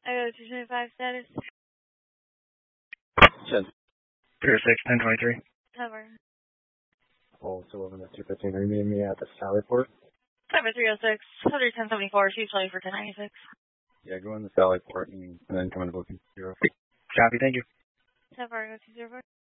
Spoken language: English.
I go 225 status. 06-1023. Cover. Also 11 at 215. Are you meeting me at the Sallyport? Cover 306. 11074. She's ready for 1096. Yeah, go in the Sallyport and then come into booking. Copy, thank you. Cover, go 204.